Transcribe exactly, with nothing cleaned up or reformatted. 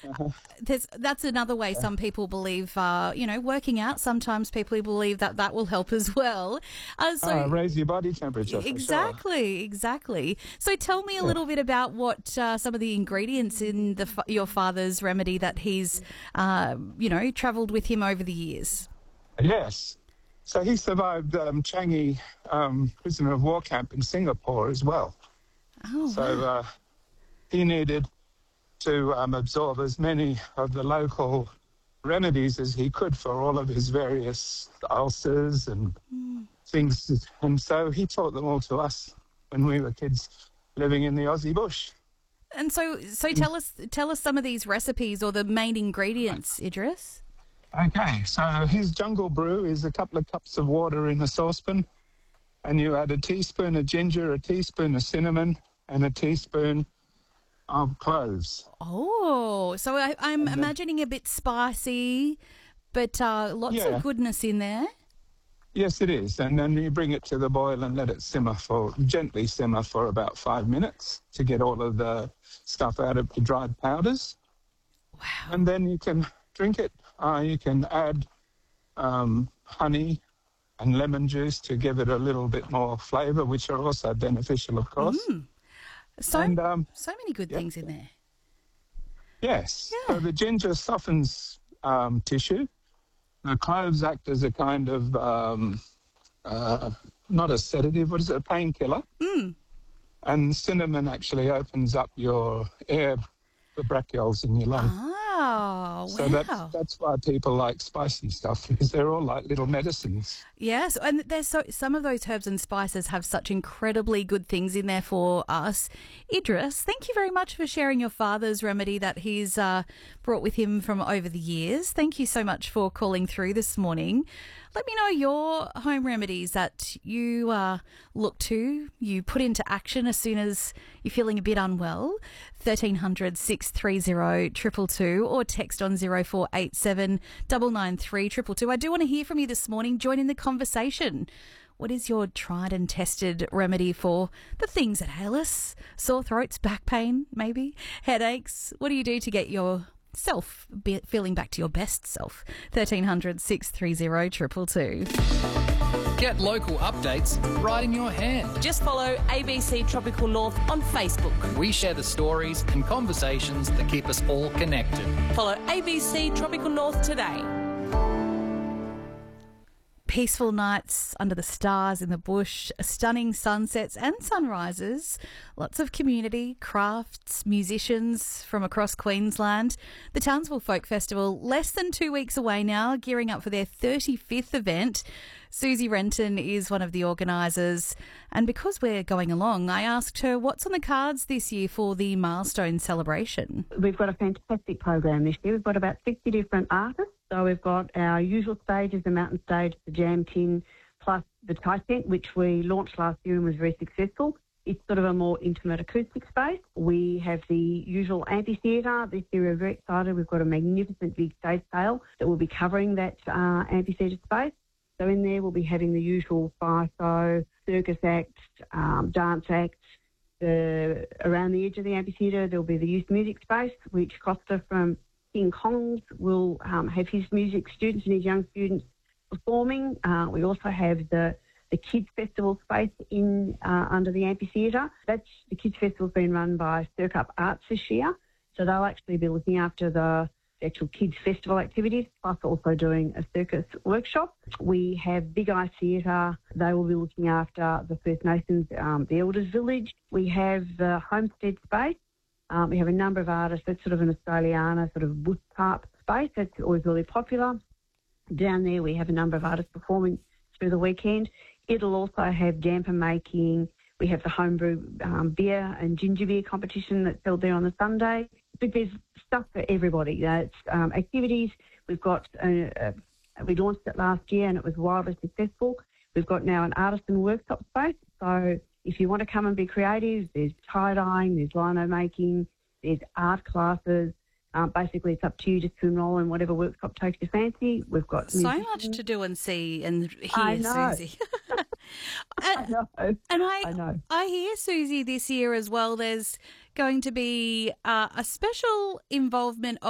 there's, that's another way some people believe, uh, you know, working out. Sometimes people believe that that will help as well. Uh, so Uh, raise your body temperature, for exactly, sure. exactly. So tell me a Yeah. little bit about what uh, some of the ingredients in the fa- your father's remedy that he's, uh, you know, travelled with him over the years. Yes. So he survived um, Changi um, prisoner of war camp in Singapore as well. Oh, So wow. uh, he needed to um, absorb as many of the local remedies as he could for all of his various ulcers and Mm. things. And so he taught them all to us when we were kids living in the Aussie bush. And so, so tell us, tell us some of these recipes or the main ingredients, Idris. Okay, so his jungle brew is a couple of cups of water in a saucepan, and you add a teaspoon of ginger, a teaspoon of cinnamon, and a teaspoon of cloves. Oh, so I, I'm And then- imagining a bit spicy, but uh, lots Yeah. of goodness in there. Yes, it is. And then you bring it to the boil and let it simmer for, gently simmer for about five minutes to get all of the stuff out of the dried powders. Wow. And then you can drink it. Uh, you can add um, honey and lemon juice to give it a little bit more flavour, which are also beneficial, of course. Mm. So, And um, so many good yeah. things in there. yes, Yeah. so the ginger softens um, tissue. The cloves act as a kind of, um, uh, not a sedative, what is it, a painkiller. Mm. And cinnamon actually opens up your air, the bronchioles in your lung. Oh, So wow. that's, that's why people like spicy stuff, because they're all like little medicines. Yes, and there's so some of those herbs and spices have such incredibly good things in there for us. Idris, thank you very much for sharing your father's remedy that he's uh, brought with him from over the years. Thank you so much for calling through this morning. Let me know your home remedies that you uh, look to, you put into action as soon as you're feeling a bit unwell. thirteen hundred, six three zero, two two two or text on zero four eight seven, nine nine three, two two two. I do want to hear from you this morning. Join in the conversation. What is your tried and tested remedy for the things that ail us? Sore throats, back pain, maybe, headaches. What do you do to get your self be feeling back to your best self? thirteen hundred, six three zero, two two two. Get local updates right in your hand. Just follow A B C Tropical North on Facebook. We share the stories and conversations that keep us all connected. Follow A B C Tropical North today. Peaceful nights under the stars in the bush, stunning sunsets and sunrises, lots of community, crafts, musicians from across Queensland. The Townsville Folk Festival, less than two weeks away now, gearing up for their thirty-fifth event. Susie Renton is one of the organisers, and because we're going along, I asked her what's on the cards this year for the milestone celebration. We've got a fantastic program this year. We've got about fifty different artists. So we've got our usual stages, the mountain stage, the jam tin, plus the Thai tent, which we launched last year and was very successful. It's sort of a more intimate acoustic space. We have the usual amphitheatre. This year we're very excited. We've got a magnificent big stage sail that will be covering that uh, amphitheatre space. So in there we'll be having the usual fire show, circus act, um, dance act. The, around the edge of the amphitheatre there'll be the youth music space, which Costa from King Kong's will um, have his music students and his young students performing. Uh, we also have the the Kids Festival space in uh, under the amphitheatre. That's the Kids Festival's been run by Cirque Up Arts this year, so they'll actually be looking after the actual Kids Festival activities, plus also doing a circus workshop. We have Big Eye Theatre. They will be looking after the First Nations, um, the Elders Village. We have the Homestead space. Um, we have a number of artists. That's sort of an Australiana, sort of wood tarp space. That's always really popular. Down there we have a number of artists performing through the weekend. It'll also have damper making. We have the homebrew um, beer and ginger beer competition that's held there on the Sunday. But there's stuff for everybody. You know, it's um, activities. We've got, a, a, we launched it last year and it was wildly successful. We've got now an artisan workshop space. So if you want to come and be creative, there's tie-dyeing, there's lino making, there's art classes. Um, basically, it's up to you just to enrol in whatever workshop takes your fancy. We've got So musicians. much to do and see and hear, I know. Susie. I know. And I, I know. I hear, Susie, this year as well, there's going to be uh, a special involvement